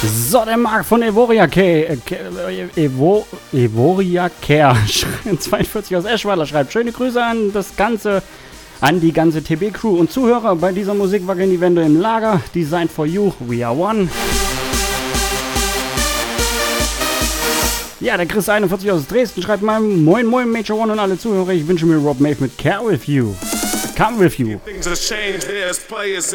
So, der Marc von Evoria Care, 42 aus Eschweiler schreibt, schöne Grüße an die ganze TB-Crew und Zuhörer bei dieser Musik wackeln die Wände im Lager. Designed for you, we are one. Ja, der Chris 41 aus Dresden schreibt mal, moin moin Major One und alle Zuhörer, ich wünsche mir Rob Maeve mit Care With You. Come With You.